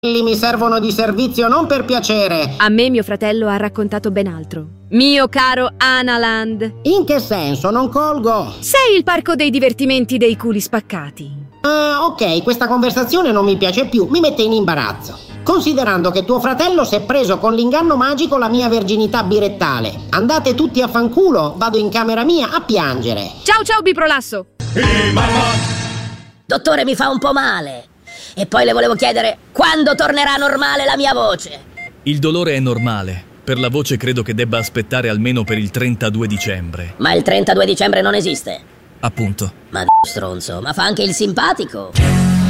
Mi servono di servizio non per piacere. A me mio fratello ha raccontato ben altro. Mio caro Analand. In che senso? Non colgo. Sei il parco dei divertimenti dei culi spaccati. Ok, questa conversazione non mi piace più, mi mette in imbarazzo. Considerando che tuo fratello si è preso con l'inganno magico la mia verginità birettale. Andate tutti a fanculo, vado in camera mia a piangere. Ciao biprolasso. Dottore, mi fa un po' male. E poi le volevo chiedere, quando tornerà normale la mia voce? Il dolore è normale. Per la voce credo che debba aspettare almeno per il 32 dicembre. Ma il 32 dicembre non esiste. Appunto. Ma stronzo, ma fa anche il simpatico.